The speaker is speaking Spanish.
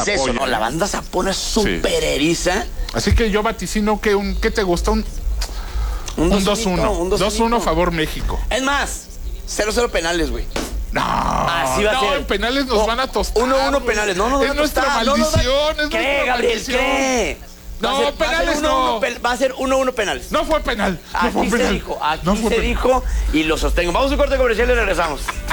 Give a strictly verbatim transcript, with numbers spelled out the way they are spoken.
es eso, apoya. ¿no? La banda Zapona es súper eriza. Así que yo vaticino que un, ¿qué te gusta? Un Un dos uno. Un dos uno favor México. Es más, cero cero penales, güey. No, Así va a no, ser. en penales nos Oh, van a tostar. uno uno penales. No, no, no. Es nuestra maldición, es ¿Cree, nuestra Gabriel? maldición. ¿Cree? Va No, a ser- penales va a ser uno, no. uno, pe- va a ser uno uno penales. No fue penal. No Aquí fue se penal. dijo, aquí No fue se penal. dijo y lo sostengo. Vamos a un corte comercial y regresamos.